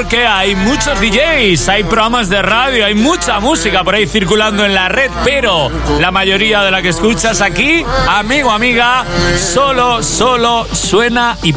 porque hay muchos DJs, hay programas de radio, hay mucha música por ahí circulando en la red, pero la mayoría de la que escuchas aquí, amigo, amiga, solo suena y